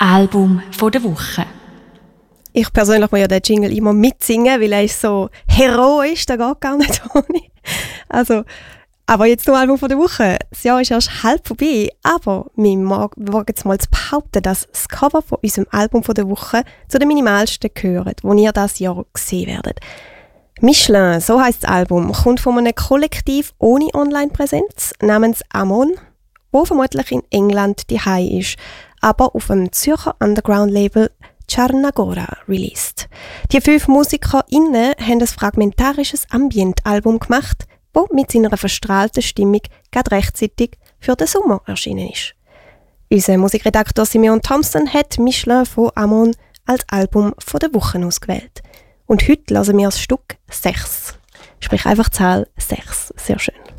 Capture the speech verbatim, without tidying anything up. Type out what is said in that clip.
Album von der Woche. Ich persönlich muss ja den Jingle immer mitsingen, weil er ist so heroisch, da geht gar nicht ohne. Also, aber jetzt zum Album von der Woche. Das Jahr ist erst halb vorbei, aber wir wagen jetzt mal zu behaupten, dass das Cover von unserem Album von der Woche zu den minimalsten gehört, die ihr dieses Jahr sehen werdet. Michelin, so heisst das Album, kommt von einem Kollektiv ohne Online-Präsenz namens Amon, wo vermutlich in England die High ist, aber auf dem Zürcher Underground-Label Charnagora released. Die fünf MusikerInnen haben ein fragmentarisches Ambient-Album gemacht, das mit seiner verstrahlten Stimmung gerade rechtzeitig für den Sommer erschienen ist. Unser Musikredaktor Simeon Thompson hat Michelin von Amon als Album von der Woche ausgewählt. Und heute hören wir das Stück sechs. Sprich einfach Zahl sechs. Sehr schön.